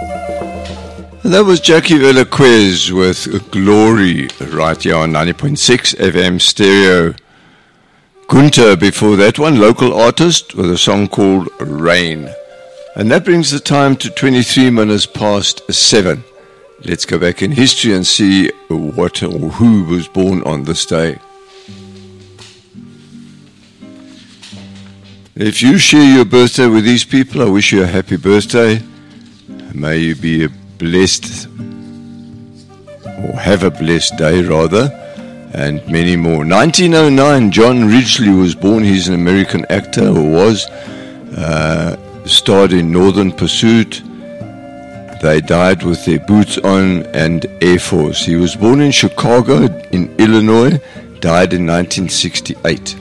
That was Jackie Velasquez with Glory right here on 90.6 FM stereo. Gunter before that one, local artist with a song called Rain. And that brings the time to 23 minutes past 7. Let's go back in history and see what or who was born on this day. If you share your birthday with these people, I wish you a happy birthday. May you be blessed, or have a blessed day rather, and many more. 1909, John Ridgely was born. He's an American actor, or was. Starred in Northern Pursuit. They died with their boots on, and Air Force. He was born in Chicago, in Illinois, died in 1968.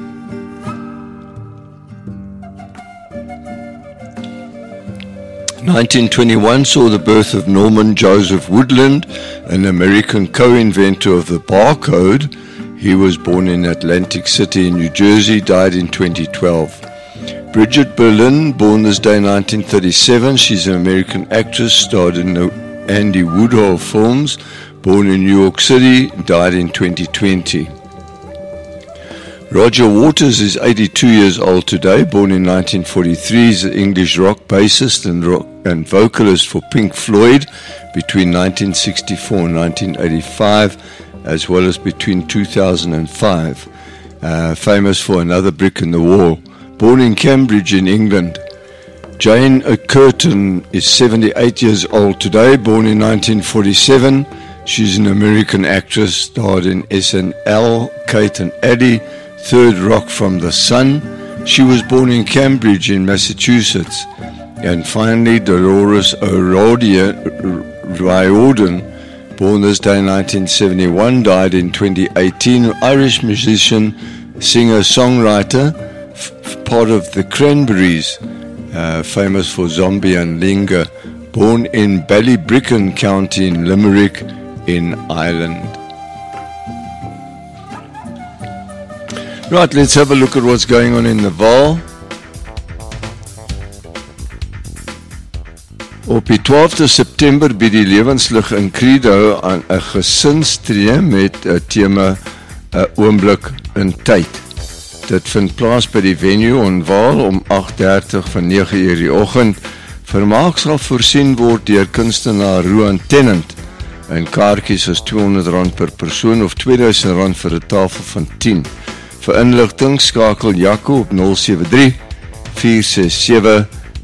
1921 saw the birth of Norman Joseph Woodland, an American co-inventor of the barcode. He was born in Atlantic City, New Jersey, died in 2012. Bridget Berlin, born this day in 1937. She's an American actress, starred in the Andy Woodhull films, born in New York City, died in 2020. Roger Waters is 82 years old today, born in 1943. He's an English rock bassist and vocalist for Pink Floyd between 1964 and 1985, as well as between 2005. Famous for Another Brick in the Wall. Born in Cambridge in England. Jane Curtin is 78 years old today, born in 1947. She's an American actress, starred in SNL, Kate and Eddie, Third Rock from the Sun. She was born in Cambridge in Massachusetts. And finally, Dolores O'Riordan, born this day in 1971, died in 2018. Irish musician, singer, songwriter, part of the Cranberries, famous for Zombie and Linger, born in Ballybricken County in Limerick in Ireland. Right, let's have a look at what's going on in the Vaal. Op die 12de September bied die Lewenslig in Credo aan 'n gesinstree met 'n tema 'n oomblik in tyd. Dit vind plaas by die venue in Vaal om 8:30 van 9:00 die oggend. Vermaak sal voorsien word deur kunstenaar Roan Tennant. En kaartjies is R200 per persoon of R2000 vir 'n tafel van 10. Vir inligting skakel Jaco op 073 467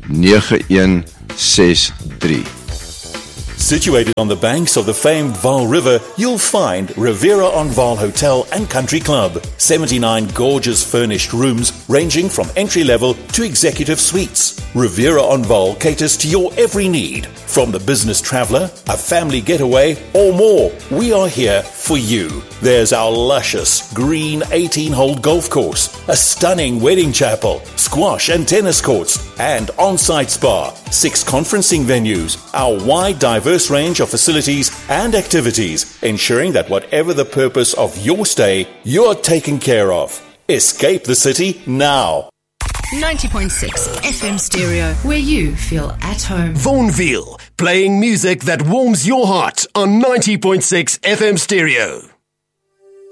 9163. Situated on the banks of the famed Vaal River, you'll find Riviera on Vaal Hotel and Country Club. 79 gorgeous furnished rooms ranging from entry-level to executive suites. Riviera on Vaal caters to your every need. From the business traveller, a family getaway, or more, we are here for you. There's our luscious green 18-hole golf course, a stunning wedding chapel, squash and tennis courts, and on-site spa, 6 conferencing venues, our wide diverse range of facilities and activities, ensuring that whatever the purpose of your stay, you're taken care of. Escape the city now. 90.6 FM stereo, where you feel at home. Vaughanville, playing music that warms your heart on 90.6 FM stereo.